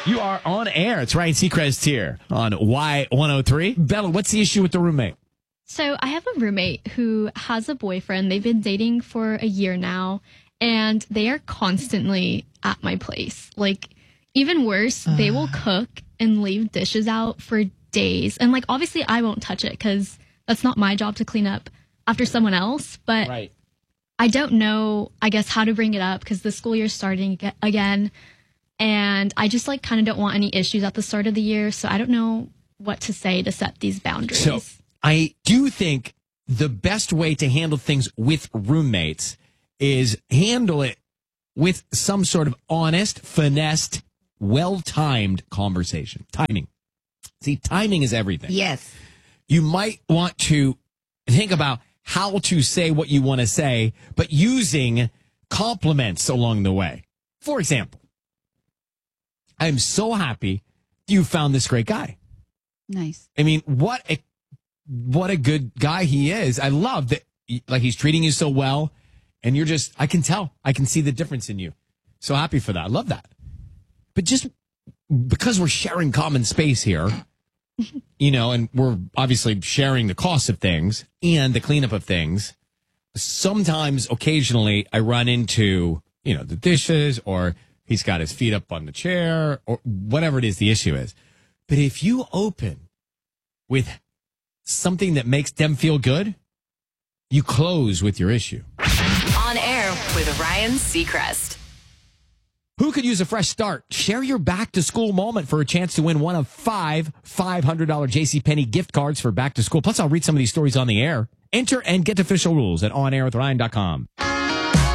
You are on air. It's Ryan Seacrest here on Y103. Bella, what's the issue with the roommate? So I have a roommate who has a boyfriend. They've been dating for a year now, and they are constantly at my place. Like, even worse, they will cook and leave dishes out for days. And, like, obviously I won't touch it because that's not my job to clean up after someone else. But Right. I don't know, I guess, how to bring it up because the school year's starting again. And I just, like, kind of don't want any issues at the start of the year. So I don't know what to say to set these boundaries. So I do think the best way to handle things with roommates is handle it with some sort of honest, finessed, well-timed conversation. Timing. See, timing is everything. Yes. You might want to think about how to say what you want to say, but using compliments along the way. For example, I'm so happy you found this great guy. Nice. I mean, what a good guy he is. I love that, like, he's treating you so well, and you're just, I can tell, I can see the difference in you. So happy for that. I love that. But just because we're sharing common space here, you know, and we're obviously sharing the cost of things and the cleanup of things, sometimes, occasionally, I run into, you know, the dishes, or he's got his feet up on the chair, or whatever it is the issue is. But if you open with something that makes them feel good, you close with your issue. On air with Ryan Seacrest. Who could use a fresh start? Share your back-to-school moment for a chance to win one of 5 $500 JCPenney gift cards for back to school. Plus, I'll read some of these stories on the air. Enter and get official rules at onairwithryan.com.